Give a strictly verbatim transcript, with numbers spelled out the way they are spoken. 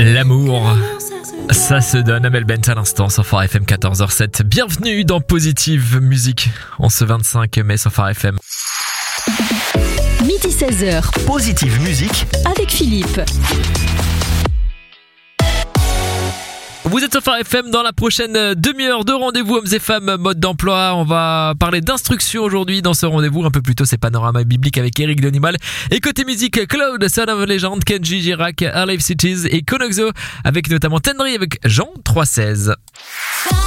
L'amour, ça se donne. Amel Bent à l'instant sur Phare F M quatorze heures sept. Bienvenue dans Positive Musique en ce vingt-cinq mai sur Phare F M. Midi seize heures. Positive Musique avec Philippe. Vous êtes sur Phare F M dans la prochaine demi-heure de rendez-vous hommes et femmes mode d'emploi. On va parler d'instruction aujourd'hui dans ce rendez-vous. Un peu plus tôt, c'est Panorama biblique avec Eric Donimal. Et côté musique, Cloud, Son of a Legend, Kenji Girac, Alive Cities et Konoxo avec notamment Tenry avec Jean trois seize.